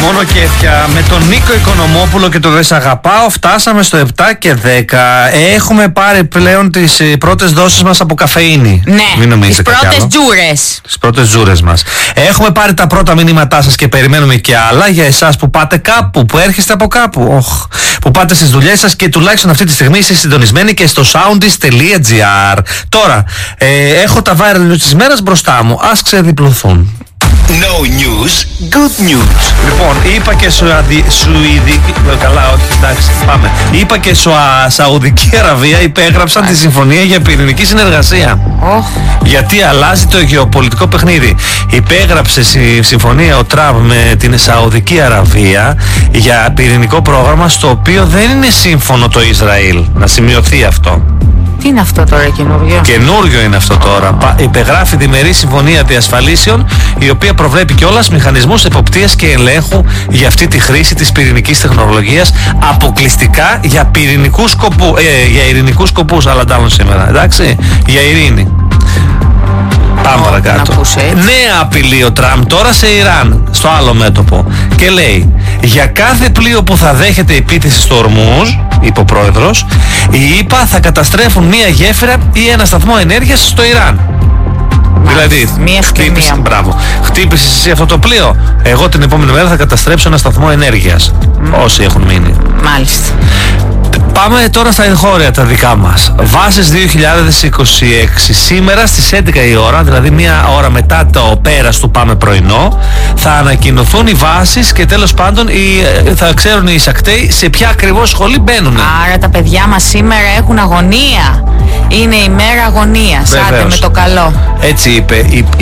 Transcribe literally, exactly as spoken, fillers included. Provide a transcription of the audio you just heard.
Μόνο κέφια. Με τον Νίκο Οικονομόπουλο και το Δε Σ' Αγαπάω φτάσαμε στο επτά και δέκα. Έχουμε πάρει πλέον τις πρώτες δόσεις μας από καφεΐνη. Ναι, τις πρώτες τζούρες. Τις πρώτες τζούρες μας. Έχουμε πάρει τα πρώτα μηνύματά σας και περιμένουμε και άλλα για εσάς που πάτε κάπου, που έρχεστε από κάπου. Οχ, που πάτε στις δουλειές σας και τουλάχιστον αυτή τη στιγμή είστε συντονισμένοι και στο soundist τελεία gr. Τώρα, ε, έχω τα viral news της μέρας μπροστά μου. Ας ξεδιπλωθούν. No news, good news. Λοιπόν, είπα και Σουαδι... Σουηδική... Καλά, όχι, εντάξει, πάμε. Είπα και Σουα... Σαουδική Αραβία υπέγραψαν τη συμφωνία για πυρηνική συνεργασία. Oh. Γιατί αλλάζει το γεωπολιτικό παιχνίδι. Υπέγραψε στη συμφωνία ο Τραμπ με την Σαουδική Αραβία για πυρηνικό πρόγραμμα στο οποίο δεν είναι σύμφωνο το Ισραήλ. Να σημειωθεί αυτό. Τι είναι αυτό τώρα καινούριο? Καινούριο είναι αυτό τώρα. Υπεγράφει διμερή συμφωνία διασφαλίσεων, η οποία προβλέπει κιόλας μηχανισμούς εποπτείας και ελέγχου για αυτή τη χρήση της πυρηνικής τεχνολογίας, αποκλειστικά για πυρηνικούς σκοπούς, ε, για ειρηνικούς σκοπούς, αλλά τάλλον σήμερα, εντάξει, για ειρήνη. Πάμε παρακάτω. Νέα απειλή ο Τραμπ τώρα σε Ιράν, στο άλλο μέτωπο. Και λέει, για κάθε πλοίο που θα δέχεται επίθεση στο Ορμούζ, είπε ο πρόεδρος, οι ΗΠΑ θα καταστρέφουν μία γέφυρα ή ένα σταθμό ενέργειας στο Ιράν. Μάλιστα. Δηλαδή, μία χτύπησε, μπράβο, χτύπησες εσύ αυτό το πλοίο, εγώ την επόμενη μέρα θα καταστρέψω ένα σταθμό ενέργειας. Mm. Όσοι έχουν μείνει. Μάλιστα. Πάμε τώρα στα εγχώρια τα δικά μας. Βάσεις δύο χιλιάδες είκοσι έξι. Σήμερα στις έντεκα η ώρα, δηλαδή μία ώρα μετά το πέρας του Πάμε πρωινό, θα ανακοινωθούν οι βάσεις και τέλος πάντων οι, θα ξέρουν οι εισακτέοι σε ποια ακριβώς σχολή μπαίνουν. Άρα τα παιδιά μας σήμερα έχουν αγωνία. Είναι η μέρα αγωνίας. Άντε με το καλό. Έτσι είπε.